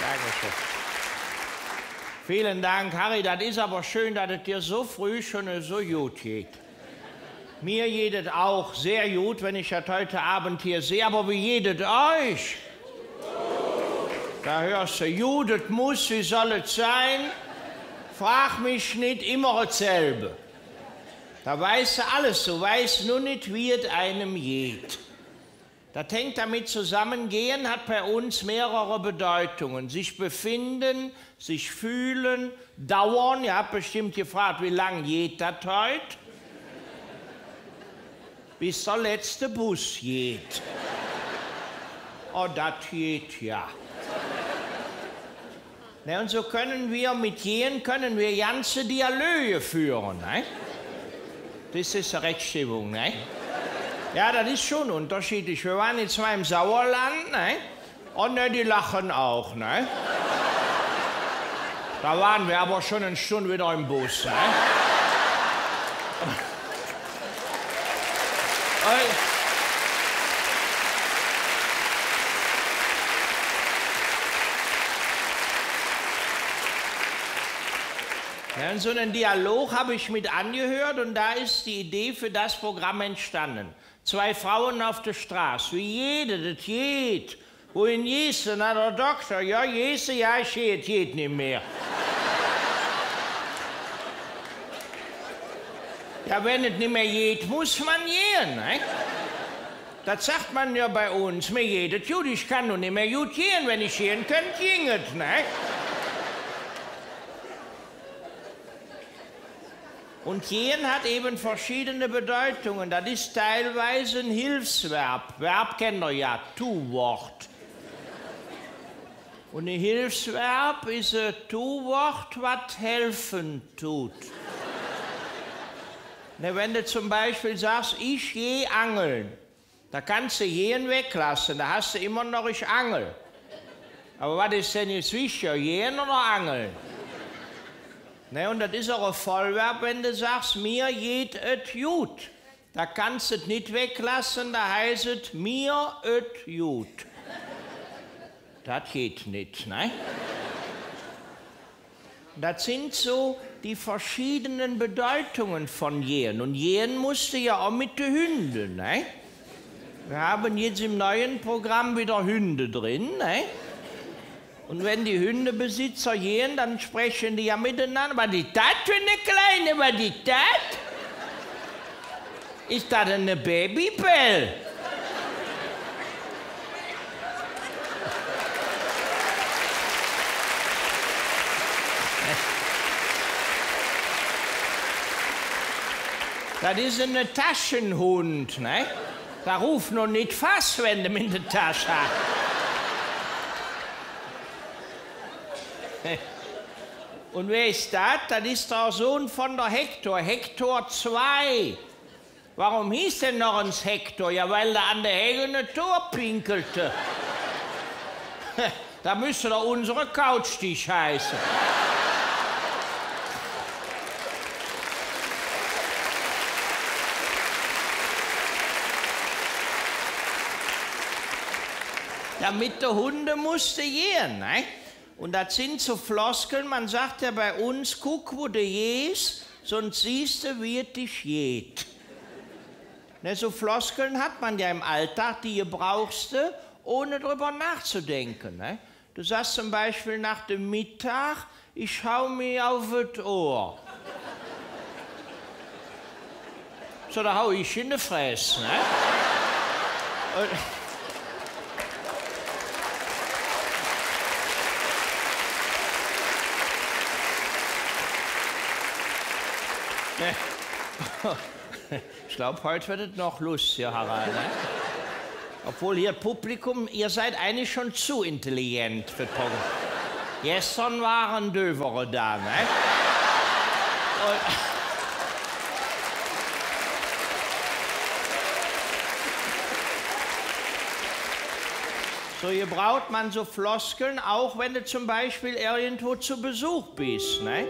Dankeschön. Vielen Dank, Harry. Das ist aber schön, dass es dir so früh schon so gut geht. Mir geht es auch sehr gut, wenn ich das heute Abend hier sehe. Aber wie geht es euch? Da hörst du, gut, es muss, wie soll es sein? Frag mich nicht immer dasselbe. Da weißt du alles, du weißt nur nicht, wie es einem geht. Das hängt damit zusammen, gehen hat bei uns mehrere Bedeutungen. Sich befinden, sich fühlen, dauern. Ihr habt bestimmt gefragt, wie lange geht das heute? Bis der letzte Bus geht. Oh, das geht ja. Ne, und so können wir mit Gehen ganze Dialoge führen. Ne? Das ist eine Rechtschreibung, ne? Ja, das ist schon unterschiedlich. Wir waren jetzt mal im Sauerland, ne? Und ne, die lachen auch, ne? Da waren wir aber schon eine Stunde wieder im Bus, ne? Ja, und so einen Dialog habe ich mit angehört und da ist die Idee für das Programm entstanden. 2 Frauen auf der Straße, wie jede, das geht. Wohin gehst du? Na, der Doktor. Ja, gehst du? Ja, ich geht nicht mehr. Ja, wenn es nicht mehr geht, muss man gehen, ne? Das sagt man ja bei uns. Mir geht es gut, ich kann nur nicht mehr gut gehen. Wenn ich gehen könnte, ging es, ne? Und gehen hat eben verschiedene Bedeutungen. Das ist teilweise ein Hilfsverb. Verb kennt ihr ja, Tu-Wort. Und ein Hilfsverb ist ein Tu-Wort, was helfen tut. Ne, wenn du zum Beispiel sagst, ich gehe angeln, da kannst du gehen weglassen, da hast du immer noch ich angel. Aber was ist denn jetzt wichtiger, gehen oder angeln? Ne, und das ist auch ein Vollverb, wenn du sagst, mir geht es gut. Da kannst du es nicht weglassen, da heißt es, mir et gut. Das geht nicht, ne? Das sind so die verschiedenen Bedeutungen von gehen. Und gehen musste ja auch mit den Hunden, ne? Wir haben jetzt im neuen Programm wieder Hunde drin, ne? Und wenn die Hundebesitzer gehen, dann sprechen die ja miteinander. Was ist das für eine Kleine? Was ist das? Ist das eine Babybell? Das ist ein Taschenhund, ne? Da ruft noch nicht fast, wenn du ihn in der Tasche hast. Und wer ist das? Das ist der Sohn von der Hektor, Hektor 2. Warum hieß denn noch ein Hektor? Ja, weil er an der Hege ein Tor pinkelte. Da müsste doch unsere Couchtisch heißen. Ja, mit den Hunden musste gehen, ne? Und das sind so Floskeln, man sagt ja bei uns, guck, wo du gehst, sonst siehst du, wie es dich geht. Ne, so Floskeln hat man ja im Alltag, die brauchst du, ohne drüber nachzudenken. Ne? Du sagst zum Beispiel nach dem Mittag, ich schau mir auf das Ohr. So, da hau ich in die Fresse. Ne? Ich glaube, heute wird es noch lustig, Harald. Ne? Obwohl hier Publikum, ihr seid eigentlich schon zu intelligent für Programm. Gestern waren Dövere da, ne? So, hier braucht man so Floskeln, auch wenn du zum Beispiel irgendwo zu Besuch bist, ne?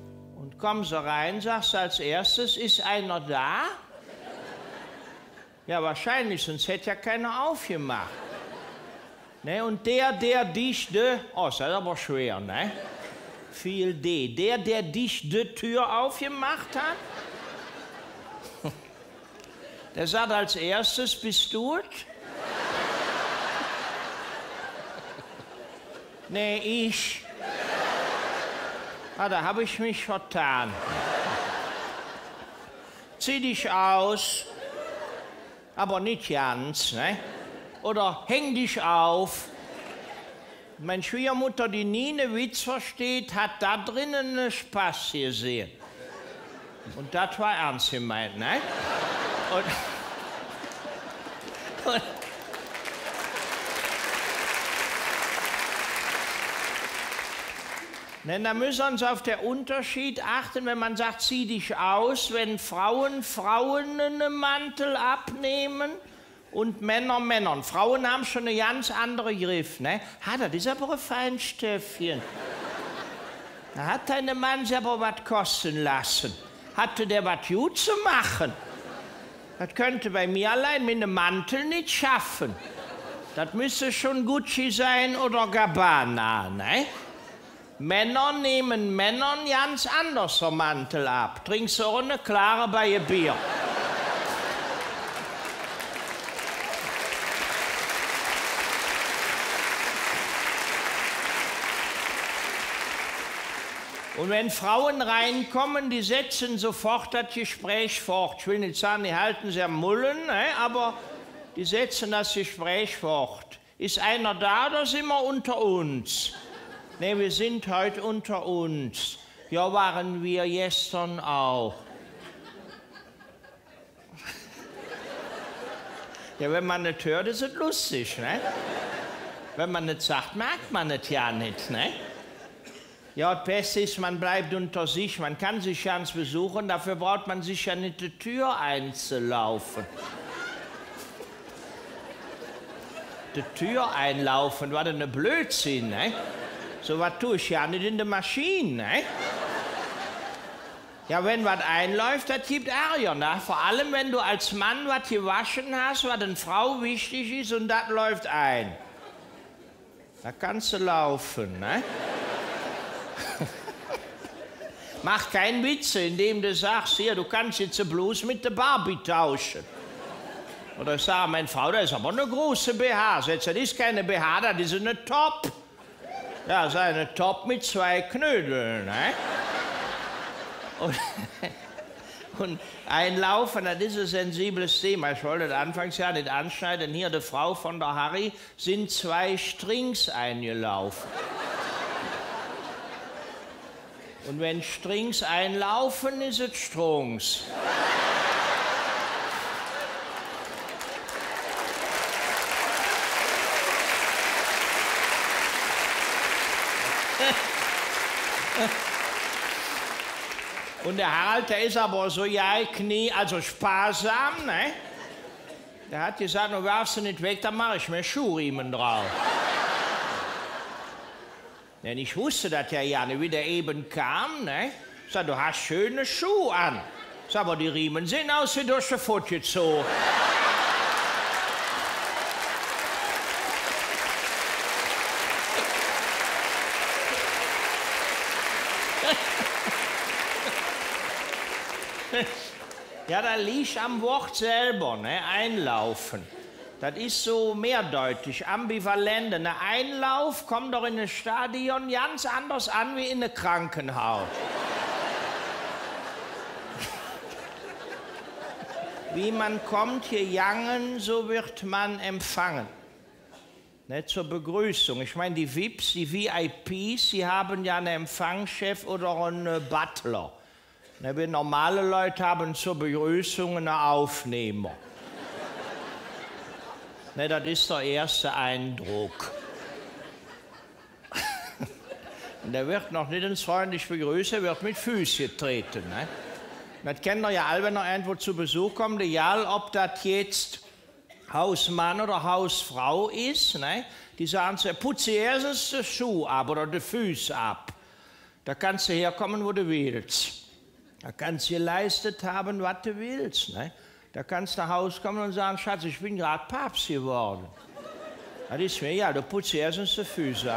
Kommst du rein, sagst als erstes, ist einer da? Ja, wahrscheinlich, sonst hätte ja keiner aufgemacht. Ne, und der dich oh, ist das aber schwer, ne? Viel D. Der dich die Tür aufgemacht hat, der sagt als erstes, bist du es? Nee, ich. Ah, da habe ich mich vertan. Zieh dich aus, aber nicht ganz, ne? Oder häng dich auf. Meine Schwiegermutter, die nie einen Witz versteht, hat da drinnen einen Spaß gesehen. Und das war ernst gemeint, ne? Und denn da müssen wir uns auf den Unterschied achten, wenn man sagt, zieh dich aus, wenn Frauen einen Mantel abnehmen und Männer Männern. Frauen haben schon einen ganz anderen Griff, ne? Das ist aber ein Feinstöffchen. Da hat dein Mann sich aber was kosten lassen. Hatte der was gut zu machen? Das könnte bei mir allein mit einem Mantel nicht schaffen. Das müsste schon Gucci sein oder Gabbana, ne? Männer nehmen Männern ganz anders vom Mantel ab. Trinkst du auch eine klare bei ein Bier. Und wenn Frauen reinkommen, die setzen sofort das Gespräch fort. Ich will nicht sagen, die halten sie am Mullen, ne? Aber die setzen das Gespräch fort. Ist einer da oder sind wir unter uns? Ne, wir sind heute unter uns. Ja, waren wir gestern auch. Ja, wenn man nicht hört, ist es lustig, ne? Wenn man nicht sagt, merkt man es ja nicht, ne? Ja, das Beste ist, man bleibt unter sich. Man kann sich ganz besuchen, dafür braucht man sich ja nicht die Tür einzulaufen. Die Tür einlaufen, war das eine Blödsinn, ne? So was tue ich ja nicht in der Maschine, ne? Ja, wenn was einläuft, das gibt Ärger, ne? Vor allem, wenn du als Mann was gewaschen hast, was eine Frau wichtig ist und das läuft ein. Da kannst du laufen, ne? Mach keinen Witz, indem du sagst, hier, du kannst jetzt bloß mit der Barbie tauschen. Oder ich sage, meine Frau, das ist aber eine große BH. Das ist keine BH, das ist eine Top. Ja, das ist eine Top mit 2 Knödeln, ne? Und einlaufen, das ist ein sensibles Thema. Ich wollte das anfangs ja nicht anschneiden. Hier, die Frau von der Harry, sind 2 Strings eingelaufen. Und wenn Strings einlaufen, ist es Strunks. Und der Harald, der ist aber so also sparsam, ne? Der hat gesagt, du werfst du nicht weg, dann mache ich mir Schuhriemen drauf. Denn ich wusste das ja nicht, wie der eben kam, ne? Ich sag, du hast schöne Schuhe an. Ich sag, aber die Riemen sehen aus wie durch den Futt gezogen. Ja, da liegt am Wort selber, ne? Einlaufen. Das ist so mehrdeutig, ambivalent. Ein Einlauf kommt doch in ein Stadion ganz anders an wie in ein Krankenhaus. Wie man kommt gegangen, so wird man empfangen. Ne, zur Begrüßung. Ich meine, die VIPs, die VIPs, die haben ja einen Empfangschef oder einen Butler. Ne, wir normale Leute haben zur Begrüßung einen Aufnehmer. Ne, das ist der erste Eindruck. Und der wird noch nicht ins freundlich begrüßen, wird mit Füßen getreten. Ne? Das kennt ihr ja alle, wenn ihr irgendwo zu Besuch kommt, egal ob das jetzt Hausmann oder Hausfrau ist. Ne? Die sagen so, putze erstens den Schuh ab oder die Füße ab. Da kannst du herkommen, wo du willst. Da kannst du geleistet haben, was du willst. Ne? Da kannst du nach Hause kommen und sagen, Schatz, ich bin gerade Papst geworden. Das ist mir, ja, du putzt erstens die Füße.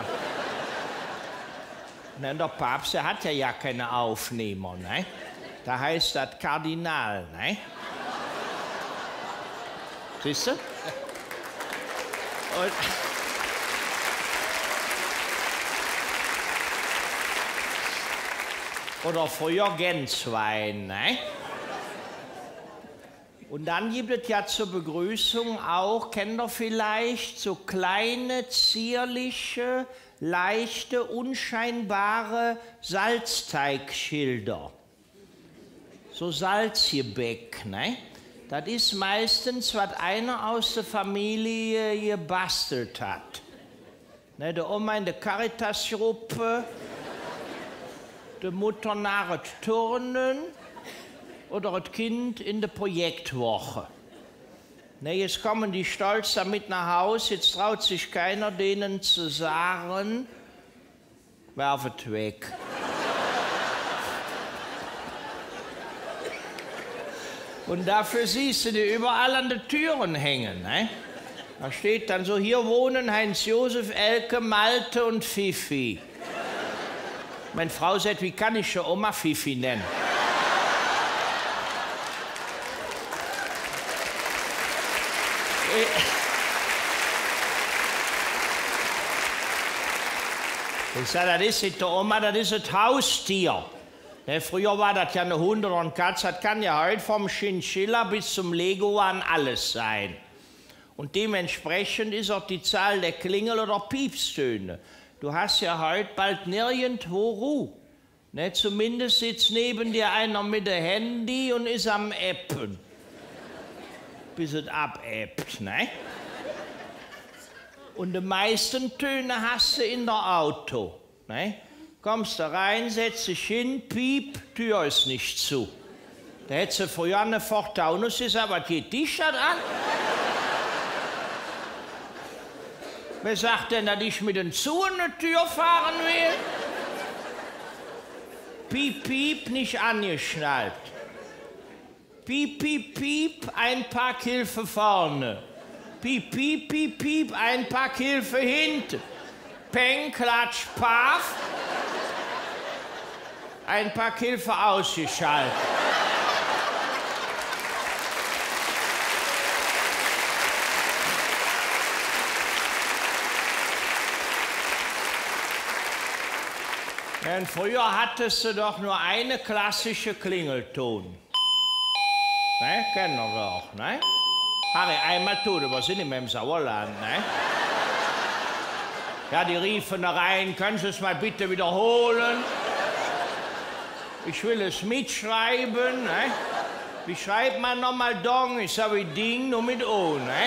Nein, der Papst, der hat ja keine Aufnehmer, ne? Da heißt das Kardinal, ne? Siehst du? Oder früher Gänswein, ne? Und dann gibt es ja zur Begrüßung auch, kennt ihr vielleicht, so kleine, zierliche, leichte, unscheinbare Salzteigschilder. So Salzgebäck, ne? Das ist meistens, was einer aus der Familie gebastelt hat. Ne, der Oma in der Caritas-Gruppe, die Mutter nach das Turnen oder das Kind in der Projektwoche. Ne, jetzt kommen die stolz damit nach Hause, jetzt traut sich keiner denen zu sagen, werfet weg. Und dafür siehst du die überall an den Türen hängen. Ne? Da steht dann so, hier wohnen Heinz-Josef, Elke, Malte und Fifi. Meine Frau sagt, wie kann ich schon Oma Fifi nennen? Ich sage, das ist nicht der Oma, das ist das Haustier. Ne, früher war das ja eine Hund oder ein Katz, das kann ja heute vom Chinchilla bis zum Leguan alles sein. Und dementsprechend ist auch die Zahl der Klingel- oder Piepstöne. Du hast ja heute bald nirgendwo Ruhe. Ne, zumindest sitzt neben dir einer mit dem Handy und ist am Appen. Bis es abebbt, ne? Und die meisten Töne hast du in der Auto, ne? Kommst du rein, setzt dich hin, piep, Tür ist nicht zu. Da hättest du früher eine Ford Taunus gesagt, was geht dich das an? Wer sagt denn, dass ich mit den Zu in die Tür fahren will? Piep, piep, nicht angeschnallt. Piep, piep, piep, ein Parkhilfe vorne. Piep, piep, piep, piep, ein Parkhilfe hinten. Peng, klatsch, paf. Ein Parkhilfe ausgeschaltet. Denn früher hattest du doch nur eine klassische Klingelton. Ne? Kennen wir doch, ne? Harry, einmal tun, wir sind im Sauerland, ne? Ja, die riefen da rein, können Sie es mal bitte wiederholen? Ich will es mitschreiben, ne? Wie schreibt man nochmal Dong? Ich sage wie Ding, nur mit O, ne?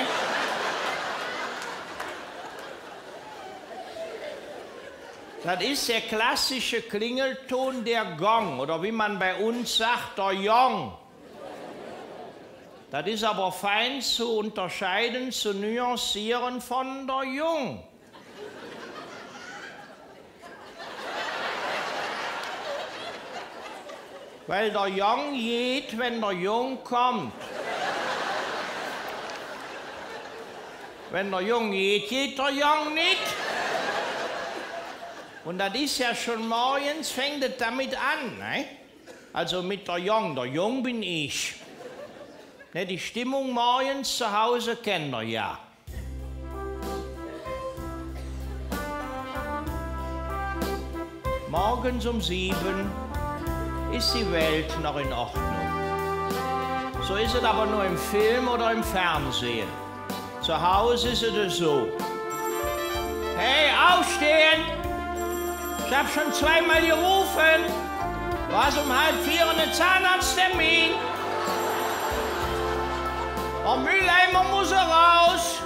Das ist der klassische Klingelton, der Gong, oder wie man bei uns sagt, der Jong. Das ist aber fein zu unterscheiden, zu nuancieren von der Jung. Weil der Jong geht, wenn der Jung kommt. Wenn der Jung geht, geht der Jong nicht. Und das ist ja schon morgens, fängt es damit an. Ne? Also mit der Jung bin ich. Ne, die Stimmung morgens zu Hause kennt ihr ja. Morgens um 7 ist die Welt noch in Ordnung. So ist es aber nur im Film oder im Fernsehen. Zu Hause ist es so. Hey, aufstehen! Ich hab schon zweimal gerufen. War es um 3:30 ein Zahnarzttermin? Der Mülleimer muss raus.